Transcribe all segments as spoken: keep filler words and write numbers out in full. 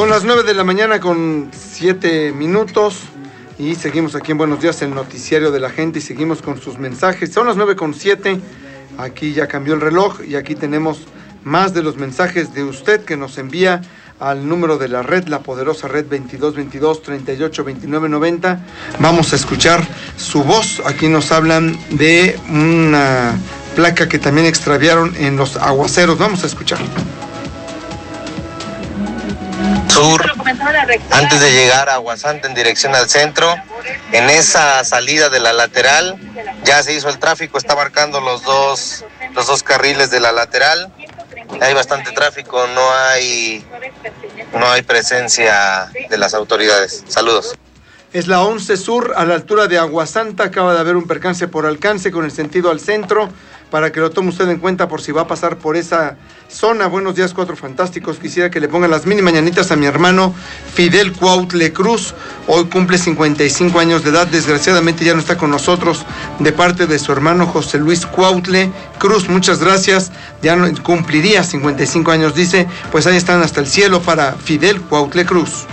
Son las nueve de la mañana con siete minutos y seguimos aquí en Buenos Días, el noticiario de la gente, y seguimos con sus mensajes. Son las nueve con siete, aquí ya cambió el reloj y aquí tenemos más de los mensajes de usted que nos envía al número de la red, la poderosa red veintidós veintidós treinta y ocho veintinueve noventa. Vamos a escuchar su voz. Aquí nos hablan de una placa que también extraviaron en los aguaceros. Vamos a escuchar. Sur, antes de llegar a Aguasanta en dirección al centro, en esa salida de la lateral ya se hizo el tráfico, está marcando los dos, los dos carriles de la lateral. Hay bastante tráfico, no hay, no hay presencia de las autoridades. Saludos. Es la once Sur, a la altura de Aguasanta. Acaba de haber un percance por alcance con el sentido al centro, para que lo tome usted en cuenta por si va a pasar por esa zona. Buenos días, Cuatro Fantásticos. Quisiera que le pongan las mini mañanitas a mi hermano Fidel Cuautle Cruz. Hoy cumple cincuenta y cinco años de edad. Desgraciadamente ya no está con nosotros, de parte de su hermano José Luis Cuautle Cruz. Muchas gracias. Ya no, cumpliría cincuenta y cinco años, dice. Pues ahí están hasta el cielo para Fidel Cuautle Cruz.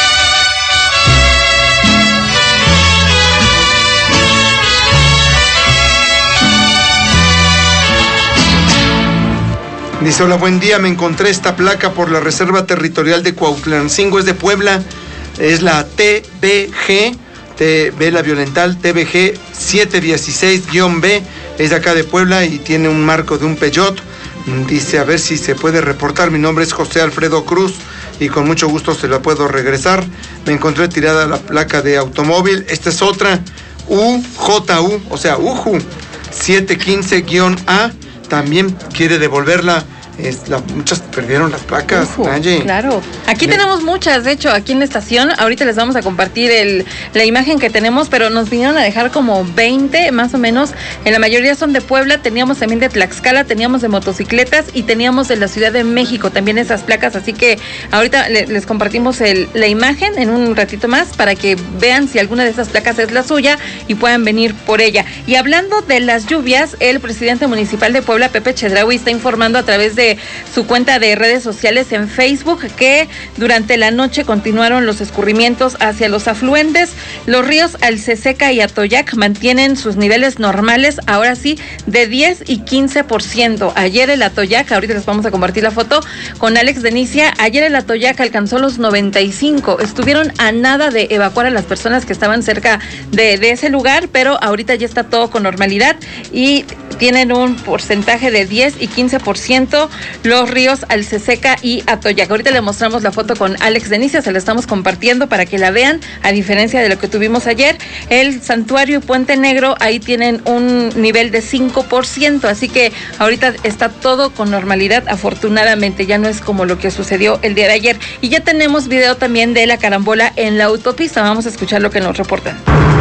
Dice, hola, buen día, me encontré esta placa por la Reserva Territorial de Cuautlancingo, es de Puebla, es la T B G, T B la Violental, T B G siete dieciséis B, es de acá de Puebla y tiene un marco de un Peugeot. Dice, a ver si se puede reportar, mi nombre es José Alfredo Cruz y con mucho gusto se la puedo regresar. Me encontré tirada la placa de automóvil, esta es otra, U J U, o sea, U J U siete quince A, también quiere devolverla. Es la, muchas perdieron las placas. Ufo, claro, aquí Le... tenemos muchas, de hecho, aquí en la estación. Ahorita les vamos a compartir el, la imagen que tenemos, pero nos vinieron a dejar como veinte más o menos. En la mayoría son de Puebla, teníamos también de Tlaxcala, teníamos de motocicletas y teníamos de la Ciudad de México también esas placas, así que ahorita le, les compartimos el, la imagen en un ratito más para que vean si alguna de esas placas es la suya y puedan venir por ella. Y hablando de las lluvias, el presidente municipal de Puebla, Pepe Chedraui, está informando a través de su cuenta de redes sociales en Facebook que durante la noche continuaron los escurrimientos hacia los afluentes. Los ríos Alceseca y Atoyac mantienen sus niveles normales, ahora sí, de diez y quince por ciento. Ayer el Atoyac, ahorita les vamos a compartir la foto con Alex Denicia, ayer el Atoyac alcanzó los noventa y cinco. Estuvieron a nada de evacuar a las personas que estaban cerca de, de ese lugar, pero ahorita ya está todo con normalidad y tienen un porcentaje de diez y quince por ciento los ríos Alceseca y Atoyac. Ahorita le mostramos la foto con Alex Denicia, se la estamos compartiendo para que la vean, a diferencia de lo que tuvimos ayer. El Santuario y Puente Negro, ahí tienen un nivel de cinco por ciento, así que ahorita está todo con normalidad, afortunadamente, ya no es como lo que sucedió el día de ayer. Y ya tenemos video también de la carambola en la autopista, vamos a escuchar lo que nos reportan.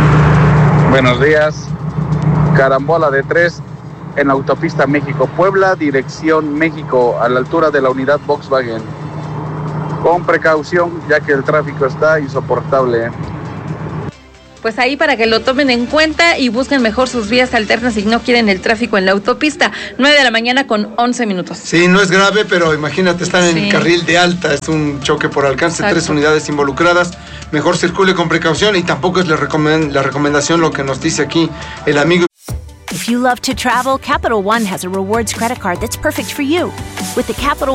Buenos días, carambola de tres en la autopista México-Puebla, dirección México, a la altura de la unidad Volkswagen. Con precaución, ya que el tráfico está insoportable. Pues ahí para que lo tomen en cuenta y busquen mejor sus vías alternas si no quieren el tráfico en la autopista. nueve de la mañana con once minutos. Sí, no es grave, pero imagínate, están en sí. el carril de alta, es un choque por alcance, Exacto. tres unidades involucradas. Mejor circule con precaución y tampoco es la, recomend- la recomendación lo que nos dice aquí el amigo. If you love to travel, Capital One has a rewards credit card that's perfect for you. With the Capital